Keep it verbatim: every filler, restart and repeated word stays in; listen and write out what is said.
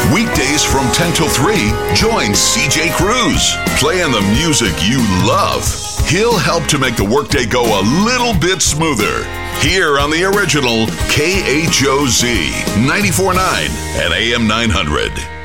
Weekdays from ten till three, join C J Cruz, playing the music you love. He'll help to make the workday go a little bit smoother. Here on the original K H O Z ninety-four point nine and A M nine hundred.